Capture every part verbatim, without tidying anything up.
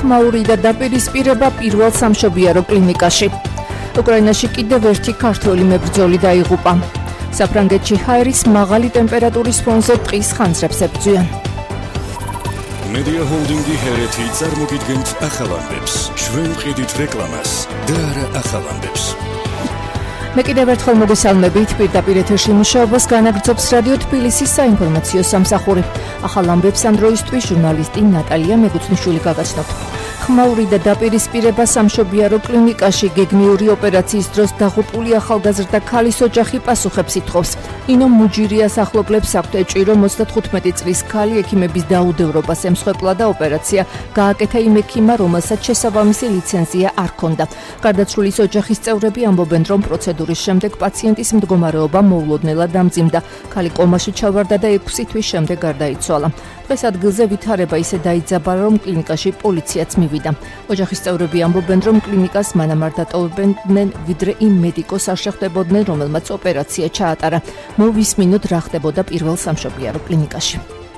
ხმაური და დაპირისპირება პირველ სამშობიარო კლინიკაში. უკრაინაში კიდევ ერთი ქართველი მებრძოლი დაიღუპა. საფრანგეთში ჰაერის მაღალი ტემპერატურის ფონზე ტყის ხანძრებს ებრძვიან. Media Holding-ი ჰერეთი წარმოგიდგენთ ახალ ამბებს. ჩვენ ვყიდით რეკლამას და არა ახალ ამბებს. მე კიდევ ერთხელ მოგესალმებით, პირდაპირ ეთერში მუშაობას განაგრძობს რადიო თბილისის საინფორმაციო სამსახური. ახალ ამბებს ამ დროისთვის ჟურნალისტი ნატალია მეგუცნიშვილი გაგაცნობთ. ხმაური და დაპირისპირება სამშობიარო კლინიკაში გეგმიური ოპერაციის დროს დაღუპული ახალგაზრდა ქალის ოჯახი პასუხებს ითხოვს. ინო მუჯირიას ახლობლებს აქვთ ეჭვი, რომ ოცდათხუთმეტი წლის ქალი ექიმების დაუდევრობას ემსხვერპლა და ოპერაცია გააკეთა იმ ექიმმა, რომელსაც შესაბამისი ლიცენზია არ ჰქონდა. გარდაცვლილის ოჯახის წევრები ამბობენ, რომ პროცედურის შემდეგ პაციენტის მდგომარეობა მოულოდნელად დამძიმდა. ქალი კომაში ჩავარდა და ექვსი თვის შემდეგ გარდაიცვალა. დღეს ადგილზე ვითარება ისე დაიძაბა, რომ კლინიკაში პოლიციაც მივიდა. ოჯახის წევრები ამბობენ, რომ კლინიკას მანამ არ დატოვებდნენ, ვიდრე იმ მედიკოს არ შეხვდებოდნენ, რომელმაც ოპერაცია ჩაატარა. მოვისმინოთ რა ხდებოდა პირველ სამშობიარო კლინიკაში.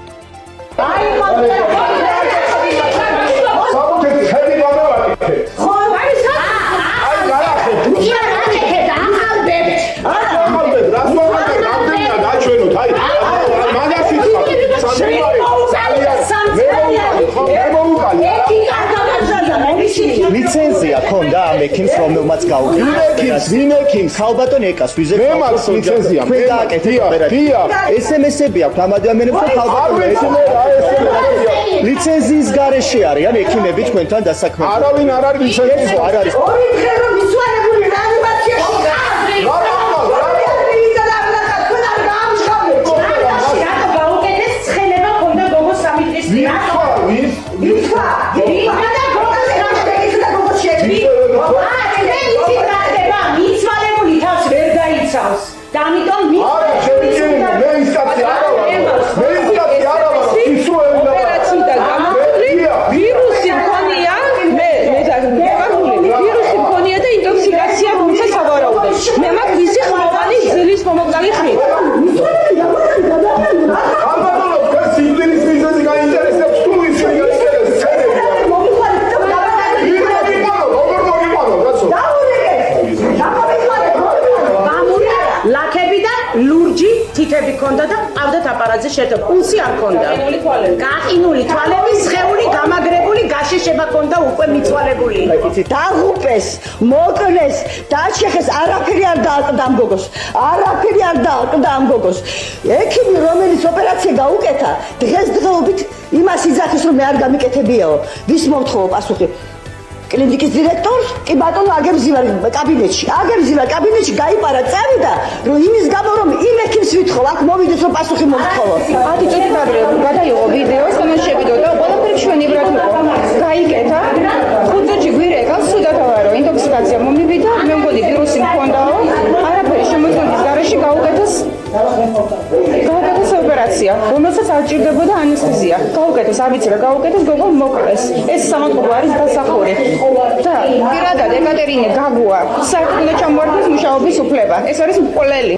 ლიცენზია ქონდა ამ ექიმს, რომელმაც გაუგებია ექიმს, ვინ ექიმს? ხალბატონ ეკას ვიზეთ მე მაქვს ლიცენზია. მე გააკეთე ოპერაცია. ესემესები აქვს ამ ადამიანებს, რომ ხალბატონ ლიცენზიის გარეშე არიან ექიმები თქვენთან დასაქმებული. არავინ არ არის ლიცენზია. არ არის. ორი დღე რომ მისვანებული რეანიმაციაში კადრი. და ამიტომ მის მე ინსტანცია არა ვარ. მე ინსტანცია არა ვარ. ისუელი ოპერაციიდან გამოვლი ვირუსი მქონია, მე მე დაგმებული ვირუსი მქონია და ინტოქსიკაცია მომცა სავარაუდოდ. მე მაქვს ვიზი ხმოვანი ძილის მომოგდალი ხმით. ალბათ თქვენ სიკვდილის მიზეზი გაინტერესებს თუ ის გაინტერესებს. ლაქები და ლურჯი თითები ქონდა და ყავდათ აპარატზე შეტო. პულსი არ ქონდა. გაყინული თვალები, სხეული გამაგრებული, გაშიშება ქონდა უკვე მიცვალებული. დაღუპეს, მოკლეს, დაჩეხეს, არაფერი არ დააკდა ამ გოგოს. არაფერი არ დააკდა ამ გოგოს. ექიმი, რომელიც ოპერაცია გაუკეთა, დღესდღეობით იმას იძახის, რომ მე არ გამიკეთებიაო. ვის მომთხოვო პასუხი? კლინიკის დირექტორს, კი ბატონო აგებზივა კაბინეტში. აგებზივა კაბინეტში გაიპარა წავიდა, რომ იმის გამო რომ იმ ექიმს ვითხოვ, აქ მოვიდეს რომ პასუხი მომთხოვო. ათი წუთით ადრე გადაიღო ვიდეო, შემოშევიდო და ყველაფერი ჩვენივრად იყო. გაიკეთა, ხუთი გვირე ეკავს სუდათავარო, ინტოქსიკაცია მომივიდა, მე მგონი ვირუსი მქონდაო, არაფერი შემოწმების გარეშე გაუკეთეს. გაუკეთეს ოპერაცია, რომელსაც არ ჭირდებოდა ანესთეზია. გაუკეთეს, არ ვიცი რა გაუკეთეს, გოგო მოკლეს. ეს სამოწყობო არის დასახური. და პირადად ეკატერინე გაგუა საერთოდ ჩამოართვეს მუშაობის უფლება. ეს არის მკვლელი.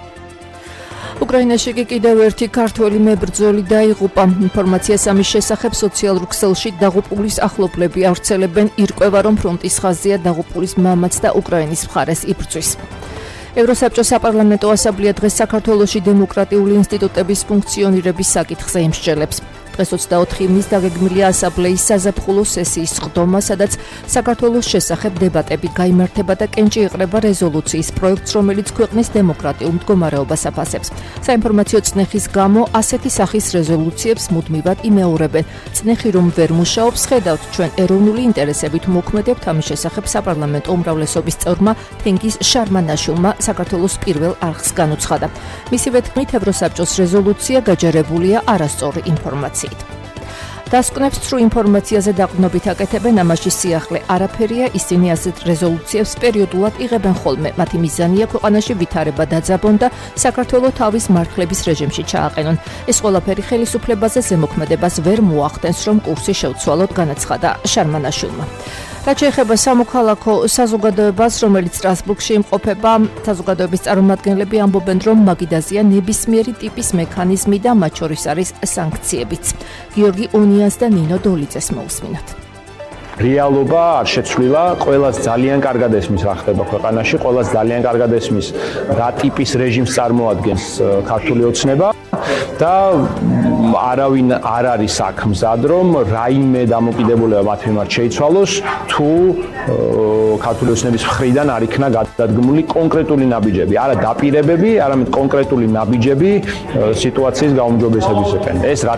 უკრაინაში კი კიდევ ერთი ქართველი მებრძოლი დაიღუპა. ინფორმაციას ამის შესახებ სოციალურ ქსელში დაღუპულის ახლობლები ავრცელებენ, ირკვევა, რომ ფრონტის ხაზია დაღუპულის მამაც და უკრაინის მხარეს იბრძვის. ევროსაბჭოს საპარლამენტო ასამბლეა დღეს საქართველოში დემოკრატიული ინსტიტუტების ფუნქციონირების საკითხზე იმსჯელებს. დღეს ოცდაოთხი ივნის დაგეგმილია ასამბლეის საზაფხულო სესიის სხდომა, სადაც საქართველოს შესახებ დებატები გაიმართება და კენჭი ეყრება რეზოლუციის პროექტს, რომელიც ქვეყნის დემოკრატიულ მდგომარეობას აფასებს. საინფორმაციო წნეხის გამო ასეთი სახის რეზოლუციებს მუდმივად იმეორებენ. წნეხი რომ ვერ მუშაობს, ხედავთ ჩვენ ეროვნული ინტერესებით მოქმედებთ, ამის შესახებ საპარლამენტო უმრავლესობის წევრმა თენგიზ შარმანაშვილმა საქართველოს პირველ არხს განუცხადა. მისივე თქმით, ევროსაბჭოს რეზოლუცია გაჯერებულია არასწორი ინფორმაციით. დასკვნებს თუ ინფორმაციაზე დაყრდნობით აკეთებენ, ამაში სიახლე არაფერია, ისინი ასეთ რეზოლუციებს პერიოდულად იღებენ ხოლმე. მათი მიზანია ქვეყანაში ვითარება დაძაბონ და საქართველოს თავის მართლების რეჟიმში ჩააყენონ. ეს ყველაფერი ხელისუფლებაზე ზემოქმედებას ვერ მოახდენს, რომ კურსი შევცვალოთ, განაცხადა შარმანაშვილმა. რაც შეეხება სამოქალაქო საზოგადოებას, რომელიც სტრასბურგში იმყოფება, საზოგადოების წარმომადგენლები ამბობენ, რომ მაგიდაზია ნებისმიერი ტიპის მექანიზმი და მათ შორის არის სანქციებიც. გიორგი ონიანს და ნინო დოლიძეს მოусმინოთ. რეალობა არ შეცვლილა, ყველას ძალიან კარგად ესმის რა ხდება ქვეყანაში, ყველას ძალიან კარგად ესმის რა ტიპის რეჟიმს წარმოადგენს ქართული ოცნება და არავინ არ არის აქ მზად რომ რაიმე დამოკიდებულება მათ მიმართ შეიცვალოს თუ ქართული ოცნების მხრიდან არ იქნა გადადგმული კონკრეტული ნაბიჯები, არა დაპირებები, არამედ კონკრეტული ნაბიჯები სიტუაციის გაუმჯობესებისაკენ. ეს რა